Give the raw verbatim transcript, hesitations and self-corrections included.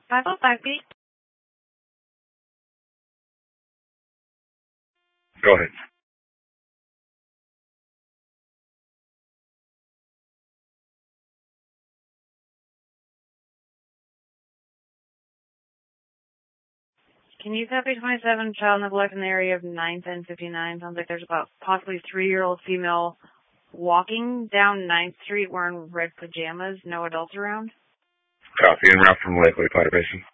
five oh five Pete. Go ahead. Can you copy twenty-seven, child neglect in the area of nine ten fifty-nine? Sounds like there's about possibly three-year-old female walking down ninth Street wearing red pajamas, no adults around. Copy, en route from Lakely Fire Basin.